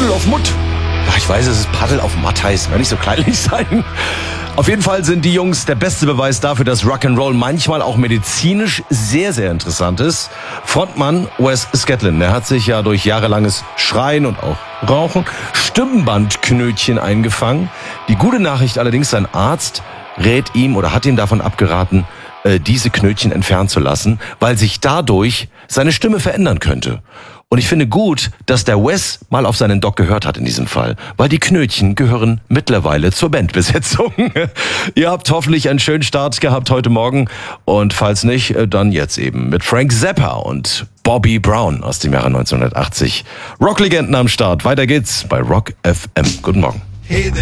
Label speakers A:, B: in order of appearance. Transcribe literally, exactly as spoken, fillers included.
A: Paddel auf Mutt. Ja, ich weiß, es ist Paddel auf Matt heißt, will nicht so kleinlich sein. Auf jeden Fall sind die Jungs der beste Beweis dafür, dass Rock'n'Roll manchmal auch medizinisch sehr, sehr interessant ist. Frontmann Wes Scatlin, der hat sich ja durch jahrelanges Schreien und auch Rauchen Stimmbandknötchen eingefangen. Die gute Nachricht allerdings, sein Arzt rät ihm oder hat ihm davon abgeraten, diese Knötchen entfernen zu lassen, weil sich dadurch seine Stimme verändern könnte. Und ich finde gut, dass der Wes mal auf seinen Doc gehört hat in diesem Fall, weil die Knötchen gehören mittlerweile zur Bandbesetzung. Ihr habt hoffentlich einen schönen Start gehabt heute Morgen und falls nicht, dann jetzt eben mit Frank Zappa und Bobby Brown aus dem Jahre neunzehnhundertachtzig. Rocklegenden am Start, weiter geht's bei Rock F M. Guten Morgen.